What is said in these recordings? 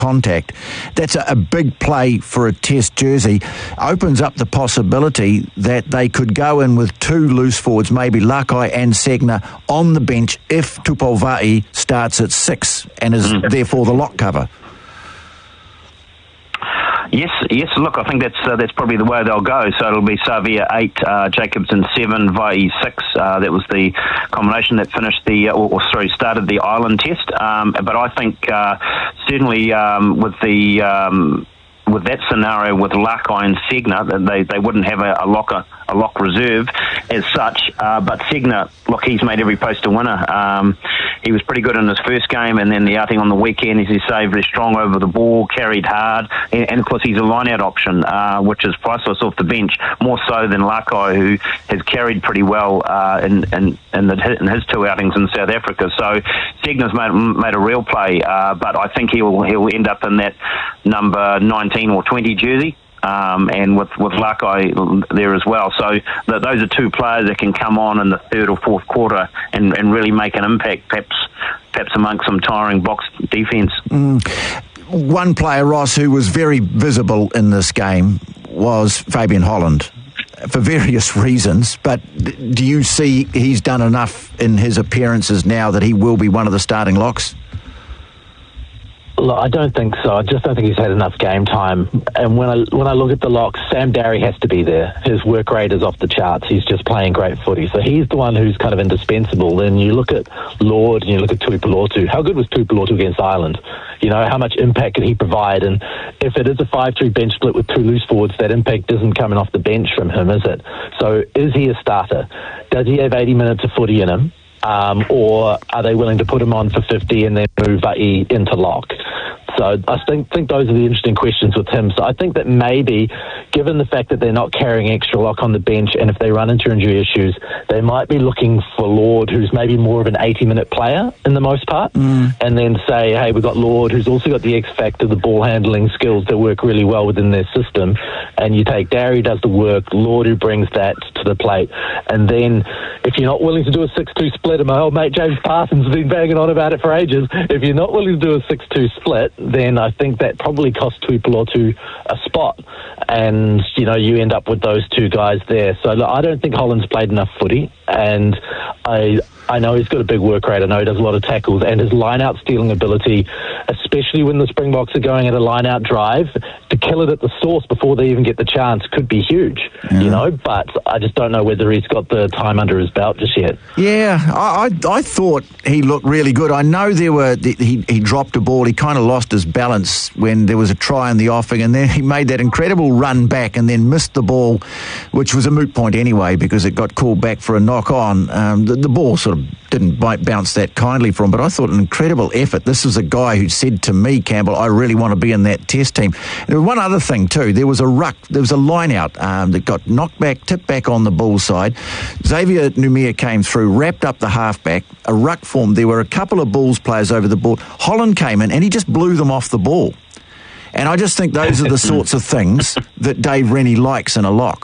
contact. That's a big play for a Test jersey. Opens up the possibility that they could go in with two loose forwards, maybe Lakai and Segner, on the bench if Tupouva'i starts at 6 and is therefore the lock cover. Yes. Look, I think that's probably the way they'll go. So it'll be Savia 8, Jacobson 7, Vai 6. That was the combination that finished started the Ireland Test. But I think certainly with that scenario with Lakai and Segner, they wouldn't have a lock reserve as such. But Segner, look, he's made every post a winner. He was pretty good in his first game, and then the outing on the weekend, as you say, very strong over the ball, carried hard, and of course he's a line-out option, which is priceless off the bench, more so than Lakai, who has carried pretty well in his two outings in South Africa. So Segner's made a real play, but I think he'll end up in that number 19 or 20 jersey. And with Lakai there as well. So those are two players that can come on in the third or fourth quarter and really make an impact, perhaps amongst some tiring box defence. One player, Ross, who was very visible in this game was Fabian Holland, for various reasons, but do you see he's done enough in his appearances now that he will be one of the starting locks? Look, I don't think so. I just don't think he's had enough game time. And when I look at the locks, Sam Darry has to be there. His work rate is off the charts. He's just playing great footy. So he's the one who's kind of indispensable. Then you look at Lord and you look at Tuipulotu. How good was Tuipulotu against Ireland? You know, how much impact could he provide? And if it is a 5-3 bench split with two loose forwards, that impact isn't coming off the bench from him, is it? So is he a starter? Does he have 80 minutes of footy in him? Or are they willing to put him on for 50 and then move Vai into lock? So I think those are the interesting questions with him. So I think that maybe, given the fact that they're not carrying extra lock on the bench, and if they run into injury issues, they might be looking for Lord, who's maybe more of an 80-minute player in the most part, and then say, hey, we've got Lord, who's also got the X factor, the ball handling skills that work really well within their system, and you take Darry, does the work, Lord, who brings that to the plate, and then if you're not willing to do a 6-2 split, and my old mate James Parsons has been banging on about it for ages, if you're not willing to do a 6-2 split, then I think that probably costs Tuipulotu a spot, and you end up with those two guys there. So look, I don't think Holland's played enough footy, and I know he's got a big work rate. I know he does a lot of tackles, and his line-out stealing ability, especially when the Springboks are going at a line-out drive, to kill it at the source before they even get the chance could be huge, but I just don't know whether he's got the time under his belt just yet. Yeah, I thought he looked really good. I know he dropped a ball, he kind of lost his balance when there was a try in the offing, and then he made that incredible run back and then missed the ball, which was a moot point anyway because it got called back for a knock-on. The ball sort of didn't bounce that kindly for him, but I thought an incredible effort. This was a guy who said to me, Campbell, I really want to be in that Test team. There was one other thing too. There was a line out that got knocked back, tipped back on the ball side. Xavier Numia came through, wrapped up the halfback, a ruck formed. There were a couple of Bulls players over the board. Holland came in and he just blew them off the ball. And I just think those are the sorts of things that Dave Rennie likes in a lock.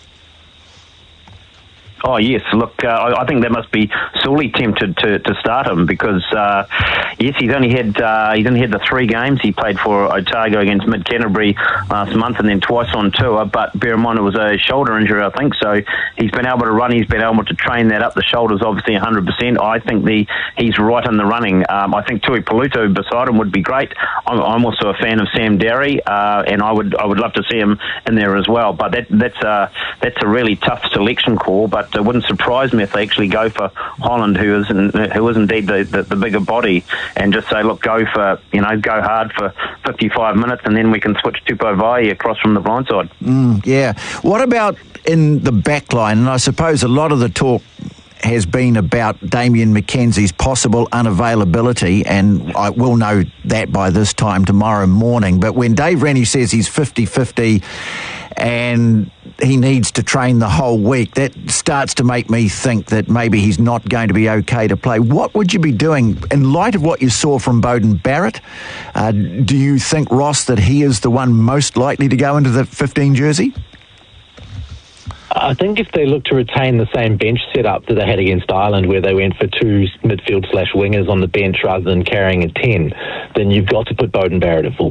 Oh yes, look, I think they must be sorely tempted to start him because yes, he's only had the 3 games he played for Otago against Mid Canterbury last month, and then twice on tour. But bear in mind it was a shoulder injury, I think. So he's been able to run. He's been able to train that up. The shoulder's obviously 100%. I think he's right in the running. I think Tuipulotu beside him would be great. I'm also a fan of Sam Darry, and I would love to see him in there as well. But that's a really tough selection call. But it wouldn't surprise me if they actually go for Holland, who is indeed the bigger body, and just say, look, go hard for 55 minutes, and then we can switch Tupouva'i across from the blind side. Yeah. What about in the back line? And I suppose a lot of the talk has been about Damien McKenzie's possible unavailability, and I will know that by this time tomorrow morning. But when Dave Rennie says he's 50-50 and he needs to train the whole week, that starts to make me think that maybe he's not going to be okay to play. What would you be doing in light of what you saw from Beauden Barrett? Do you think, Ross, that he is the one most likely to go into the 15 jersey? I think if they look to retain the same bench setup that they had against Ireland, where they went for 2 midfield/wingers on the bench rather than carrying a 10, then you've got to put Beauden Barrett at full